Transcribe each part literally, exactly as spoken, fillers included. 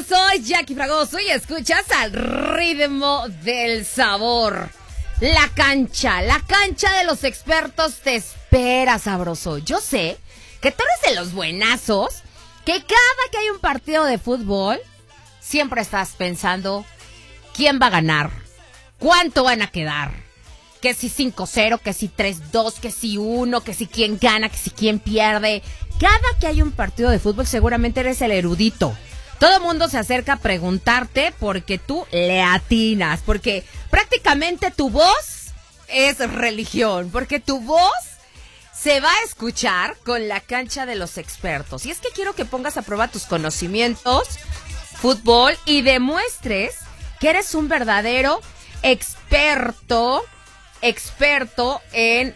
soy Jackie Fragoso y escuchas al ritmo del sabor. La cancha, la cancha de los expertos te espera, sabroso. Yo sé que tú eres de los buenazos, que cada que hay un partido de fútbol, siempre estás pensando quién va a ganar, cuánto van a quedar, que si cinco cero, que si tres dos, que si uno, que si quién gana, que si quién pierde. Cada que hay un partido de fútbol seguramente eres el erudito. Todo el mundo se acerca a preguntarte porque tú le atinas, porque prácticamente tu voz es religión, porque tu voz se va a escuchar con la cancha de los expertos. Y es que quiero que pongas a prueba tus conocimientos, fútbol, y demuestres que eres un verdadero experto, experto en...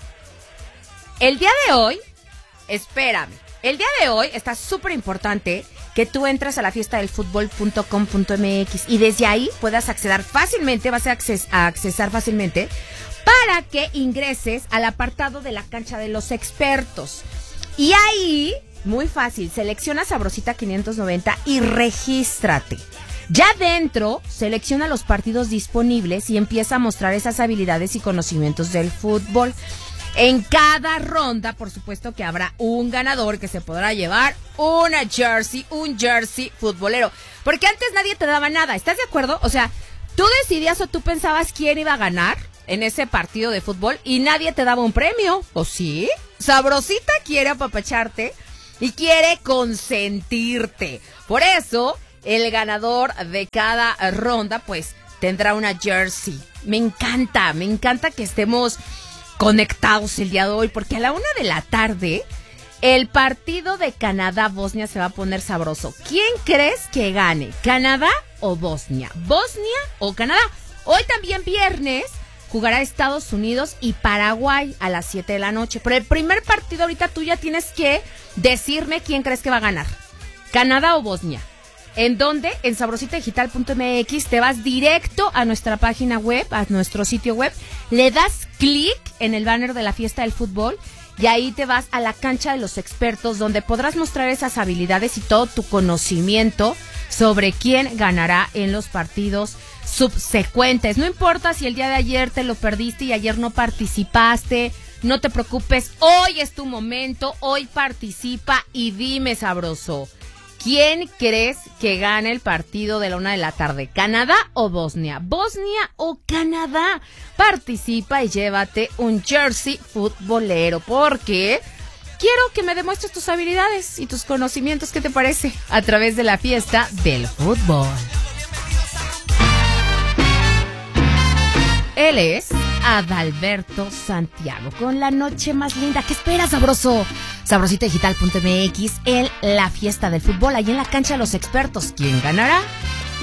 El día de hoy, espérame, el día de hoy está súper importante que tú entres a la fiesta del fútbol punto com punto m x y desde ahí puedas acceder fácilmente, vas a, acces- a accesar fácilmente para que ingreses al apartado de la cancha de los expertos. Y ahí, muy fácil, selecciona Sabrosita quinientos noventa y regístrate. Ya dentro, selecciona los partidos disponibles y empieza a mostrar esas habilidades y conocimientos del fútbol. En cada ronda, por supuesto que habrá un ganador que se podrá llevar una jersey, un jersey futbolero. Porque antes nadie te daba nada, ¿estás de acuerdo? O sea, tú decidías o tú pensabas quién iba a ganar en ese partido de fútbol y nadie te daba un premio, ¿o sí? Sabrosita quiere apapacharte y quiere consentirte. Por eso, el ganador de cada ronda, pues, tendrá una jersey. Me encanta, me encanta que estemos conectados el día de hoy, porque a la una de la tarde el partido de Canadá-Bosnia se va a poner sabroso. ¿Quién crees que gane? ¿Canadá o Bosnia? ¿Bosnia o Canadá? Hoy también viernes jugará Estados Unidos y Paraguay a las siete de la noche. Pero el primer partido ahorita tú ya tienes que decirme quién crees que va a ganar. ¿Canadá o Bosnia? ¿En dónde? En sabrosita digital punto m x, te vas directo a nuestra página web, a nuestro sitio web, le das clic en el banner de la fiesta del fútbol y ahí te vas a la cancha de los expertos, donde podrás mostrar esas habilidades y todo tu conocimiento sobre quién ganará en los partidos subsecuentes. No importa si el día de ayer te lo perdiste y ayer no participaste, no te preocupes, hoy es tu momento, hoy participa y dime, sabroso, ¿quién crees que gane el partido de la una de la tarde? ¿Canadá o Bosnia? ¿Bosnia o Canadá? Participa y llévate un jersey futbolero, porque quiero que me demuestres tus habilidades y tus conocimientos, ¿qué te parece? A través de la fiesta del fútbol. Él es Adalberto Santiago, con la noche más linda. ¿Qué esperas, sabroso? sabrosita digital punto m x, en la fiesta del fútbol, ahí en la cancha de los expertos. ¿Quién ganará?